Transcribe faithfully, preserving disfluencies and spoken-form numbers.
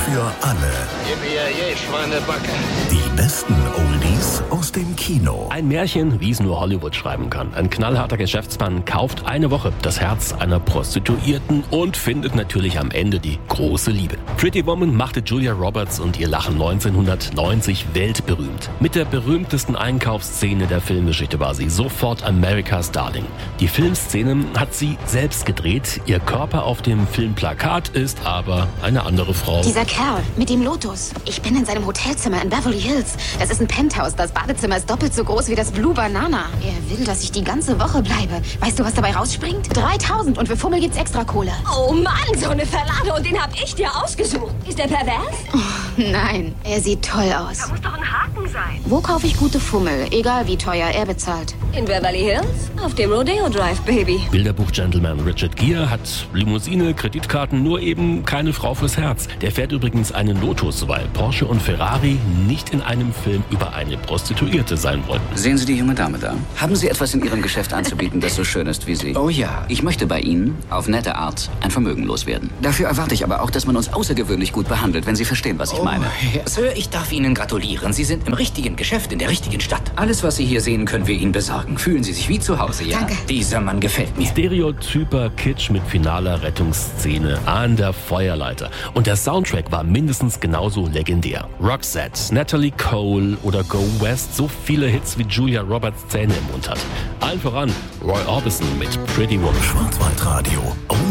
für alle. Gib mir je Schweinebacke. Die besten Oldies aus dem Kino. Ein Märchen, wie es nur Hollywood schreiben kann. Ein knallharter Geschäftsmann kauft eine Woche das Herz einer Prostituierten und findet natürlich am Ende die große Liebe. Pretty Woman machte Julia Roberts und ihr Lachen neunzehnhundertneunzig weltberühmt. Mit der berühmtesten Einkaufsszene der Filmgeschichte war sie sofort America's Darling. Die Filmszene hat sie selbst gedreht. Ihr Körper auf dem Filmplakat ist aber eine andere Frau. Dieser Kerl mit dem Lotus. Ich bin in seinem Hotelzimmer in Beverly Hills. Das ist ein Penthouse. Das Badezimmer ist doppelt so groß wie das Blue Banana. Er will, dass ich die ganze Woche bleibe. Weißt du, was dabei rausspringt? dreitausend und für Fummel gibt's extra Kohle. Oh Mann, so eine Verlade und den hab ich dir ausgesucht. Ist der pervers? Oh, nein, er sieht toll aus. Da muss doch ein Haken sein. Wo kaufe ich gute Fummel? Egal wie teuer er bezahlt. In Beverly Hills? Auf dem Rodeo Drive, Baby. Bilderbuch-Gentleman Richard Gere hat Limousine, Kreditkarten, nur eben keine Frau fürs Herz. Der fährt übrigens einen Lotus, weil Porsche und Ferrari nicht in einem Film über eine Prostituierte sein wollten. Sehen Sie die junge Dame da? Haben Sie etwas in Ihrem Geschäft anzubieten, das so schön ist wie Sie? Oh ja. Ich möchte bei Ihnen, auf nette Art, ein Vermögen loswerden. Dafür erwarte ich aber auch, dass man uns außergewöhnlich gut behandelt, wenn Sie verstehen, was ich Oh, meine. Herr Sir, ich darf Ihnen gratulieren. Sie sind im richtigen Geschäft, in der richtigen Stadt. Alles, was Sie hier sehen, können wir Ihnen besorgen. Fühlen Sie sich wie zu Hause, ja? Danke. Dieser Mann gefällt mir. Stereotyper Kitsch mit finaler Rettungsszene an der Feuerleiter. Und der Soundtrack war mindestens genauso legendär. Roxette, Natalie Cole oder Go West, so viele Hits wie Julia Roberts Zähne im Mund hat. Allen voran Roy Orbison mit Pretty Woman. Schwarzwaldradio.